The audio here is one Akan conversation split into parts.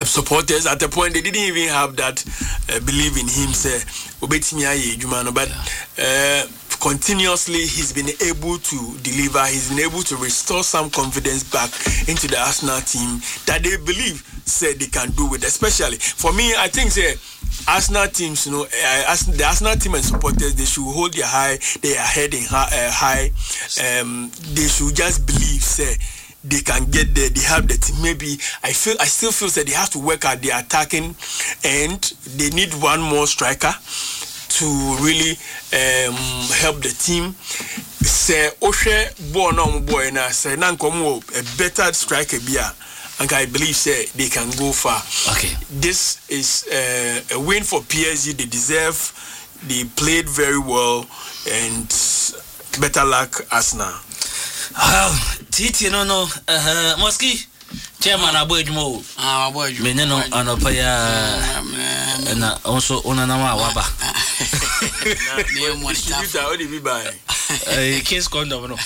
supporters at the point they didn't even have that belief in him. Say, but continuously he's been able to deliver. He's been able to restore some confidence back into the Arsenal team that they believe said they can do with. Especially for me, I think Arsenal teams, the Arsenal team and supporters, they should hold their head in high. They should just believe they can get there. They have the team. Maybe I still feel that they have to work at the attacking end. They need one more striker to really help the team. Say Oshe boy na say nankomo a better striker bia. And I believe they can go far. Okay. This is a win for PSG. They deserve. They played very well, and better luck, Arsenal. Titi no Moski chairman aboyjumo aboyjumo meneno anopaya na also onanama waba ne monitor odi bi bai case condom no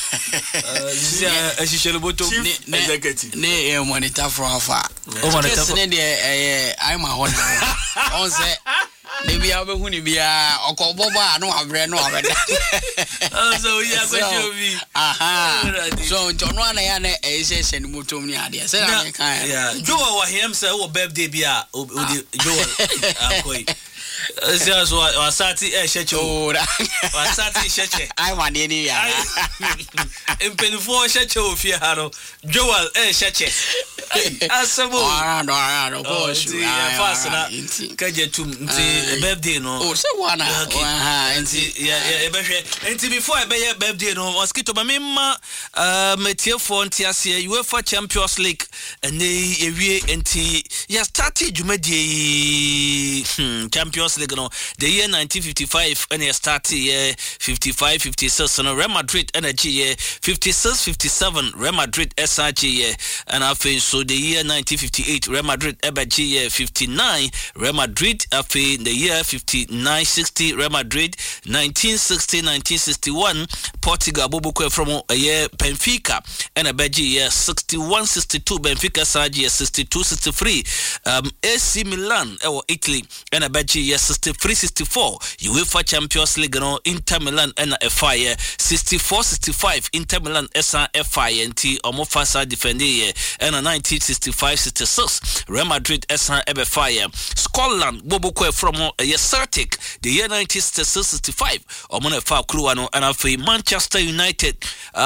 Chief executive ne monitor from afar o monitor ne de I ma hon on say ne bia be huni bia okoboba no abre no abeda so we are going to be so jono na ya na ehye ni motom ni ade say na kan yeah Joel wa him say wo birthday bia Joel akoi so wasati sheche wasati sheche I want any ya impelifo sheche ofie ha no Joel sheche asabo no go shoot fast na kaje tum nti birthday no oh say wana nti ya behwe nti before e be birthday no mosquito ba memma metiefo nti ase UEFA Champions League ene ewie nti ya start jumadi Champions League no the year 1955 and started year 55 56 no Real Madrid energy year 56 57 Real Madrid SRG year and after so the year 1958 Real Madrid EBG year 59 Real Madrid after the year 59 60 Real Madrid 1960 1961 Portugal Bobo from a year Benfica and EBG year 61 62 Benfica SRG year 62 63 AC Milan Italy and EBG year 63-64 UEFA Champions League no Inter Milan and FI 64-65 Inter Milan FI NT Omofasa defending and 1965-66 Real Madrid FI Scotland Bobo from Celtic the year 1966-65 Omona FA Kruano and after Manchester United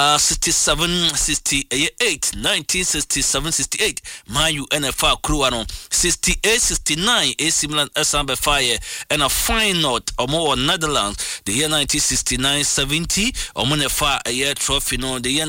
67-68 1967-68 Mayu NFA Kruano 68-69 AC Milan FI and a final or Netherlands the year 1969-70 Omonefa a year trophy no the year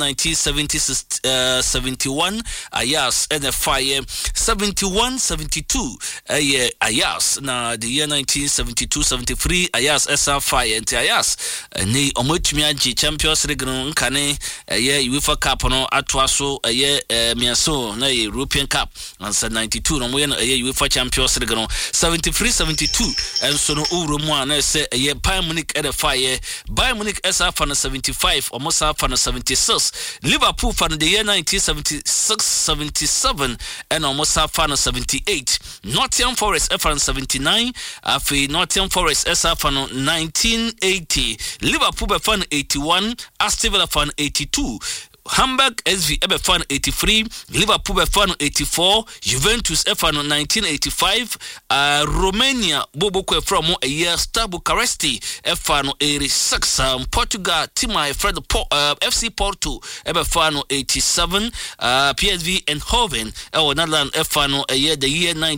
1970-71 Ayas and a fire 71-72 a year Ayas na the year 1972-73 Ayas SR fire and Ayas ni omotumiaji Champions League no nkane a year UEFA Cup no atwaso a year miaso na European Cup and 92 no mo a year UEFA Champions League no 73-72 and so no Urumu and say a year Bayern Munich at a fire Bayern Munich SR fan 75 almost fan 76 Liverpool fan the year 1976-77 and almost fan 78 Nottingham Forest fan 79 after Nottingham Forest SR fan 1980 Liverpool fan 81 Aston Villa fan 82 Hamburg SV fan 83, Liverpool fan 84, Juventus fan 1985, Romania Bobo from a year Star Bucharesti fan 86, Portugal Tima Fred FC Porto fan 87, PSV Eindhoven Netherlands fan a year the year